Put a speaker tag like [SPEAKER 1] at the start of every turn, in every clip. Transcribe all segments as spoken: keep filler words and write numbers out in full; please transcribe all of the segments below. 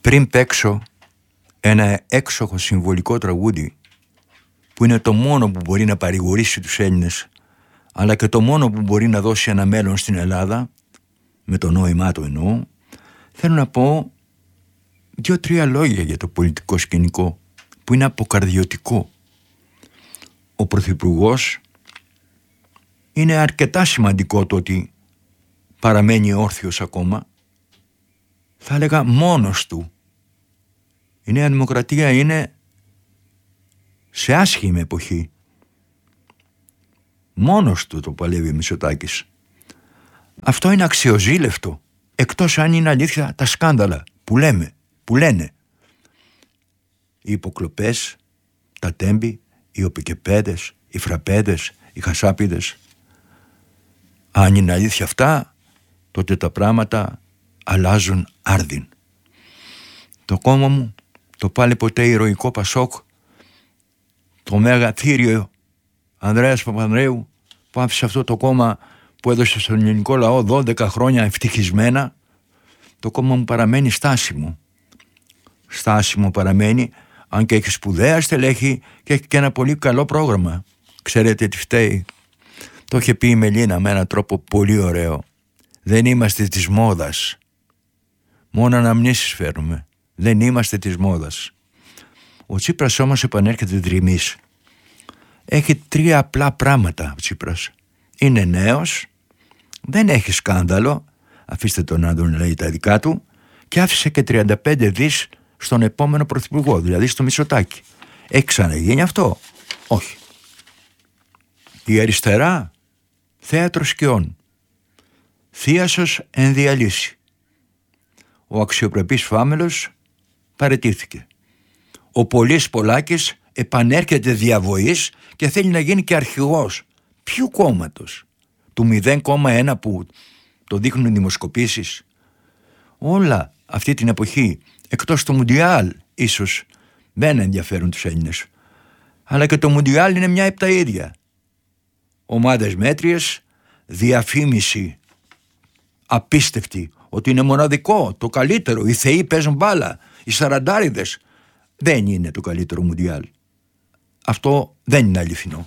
[SPEAKER 1] πριν παίξω ένα έξοχο συμβολικό τραγούδι που είναι το μόνο που μπορεί να παρηγορήσει τους Έλληνες, αλλά και το μόνο που μπορεί να δώσει ένα μέλλον στην Ελλάδα, με το νόημά του εννοώ, θέλω να πω δύο-τρία λόγια για το πολιτικό σκηνικό που είναι αποκαρδιωτικό. Ο Πρωθυπουργός είναι αρκετά σημαντικό το ότι παραμένει όρθιος ακόμα, θα έλεγα μόνος του. Η Νέα Δημοκρατία είναι σε άσχημη εποχή. Μόνος του το παλεύει ο Μητσοτάκης. Αυτό είναι αξιοζήλευτο, εκτός αν είναι αλήθεια τα σκάνδαλα που λέμε, που λένε. Οι υποκλοπές, τα τέμπη, οι οπικεπέδες, οι φραπέδες, οι χασάπιδες. Αν είναι αλήθεια αυτά, τότε τα πράγματα αλλάζουν άρδιν. Το κόμμα μου, το πάλι ποτέ ηρωικό Πασόκ, το μέγα θύριο Ανδρέας Παπανδρέου, που άφησε αυτό το κόμμα που έδωσε στον ελληνικό λαό δώδεκα χρόνια ευτυχισμένα, το κόμμα μου παραμένει στάσιμο. Στάσιμο παραμένει, αν και έχει σπουδαία στελέχη και έχει και ένα πολύ καλό πρόγραμμα. Ξέρετε τι φταίει? Το είχε πει η Μελίνα με έναν τρόπο πολύ ωραίο. Δεν είμαστε της μόδας. Μόνο αναμνήσεις φέρνουμε. Δεν είμαστε της μόδας. Ο Τσίπρας όμως επανέρχεται δρυμής. Έχει τρία απλά πράγματα ο Τσίπρας. Είναι νέος, δεν έχει σκάνδαλο, αφήστε τον να τον λέει τα δικά του, και άφησε και τριάντα πέντε δις στον επόμενο πρωθυπουργό, δηλαδή στο Μητσοτάκη. Έχει ξαναγίνει αυτό? Όχι. Η αριστερά, θέατρο σκιών. Θίασος εν διαλύση. Ο αξιοπρεπής Φάμελος παραιτήθηκε. Ο Πολύς Πολάκης επανέρχεται διαβοής και θέλει να γίνει και αρχηγός. Ποιου κόμματος? Του μηδέν κόμμα ένα που το δείχνουν οι δημοσκοπήσεις? Όλα αυτή την εποχή, εκτός το Μουντιάλ ίσως δεν ενδιαφέρουν τους Έλληνες, αλλά και το Μουντιάλ είναι μια επταίδια. Ομάδες μέτριες, διαφήμιση απίστευτη ότι είναι μοναδικό, το καλύτερο, οι θεοί παίζουν μπάλα, οι σαραντάριδες. Δεν είναι το καλύτερο Μουντιάλ. Αυτό δεν είναι αληθινό.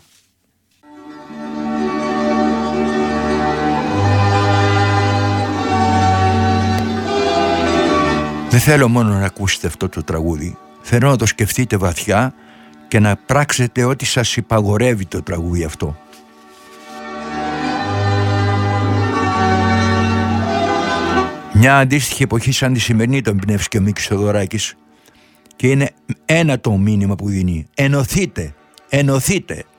[SPEAKER 1] Δεν θέλω μόνο να ακούσετε αυτό το τραγούδι. Θέλω να το σκεφτείτε βαθιά και να πράξετε ό,τι σας υπαγορεύει το τραγούδι αυτό. Μια αντίστοιχη εποχή σαν τη σημερινή τον εμπνεύσει και ο Μίκης Θοδωράκης, και είναι ένα το μήνυμα που δίνει. Ενωθείτε, ενωθείτε.